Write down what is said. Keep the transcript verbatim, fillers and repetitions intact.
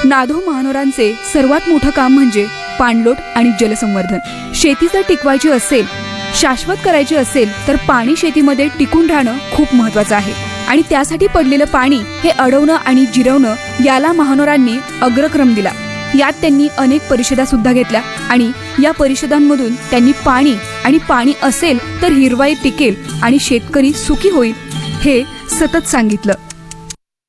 नाधो महानोरांचे सर्वात मोठं काम म्हणजे पाणलोट आणि जलसंवर्धन. शेती जर टिकवायची असेल, शाश्वत करायची असेल तर पाणी शेतीमध्ये टिकून राहणं खूप महत्त्वाचं आहे. आणि त्यासाठी पडलेलं पाणी हे अडवणं आणि जिरवणं याला महानोरांनी अग्रक्रम दिला. यात त्यांनी अनेक परिषदा सुद्धा घेतल्या आणि या परिषदांमधून त्यांनी पाणी आणि पाणी असेल तर हिरवाई टिकेल आणि शेतकरी सुखी होईल हे सतत सांगितलं.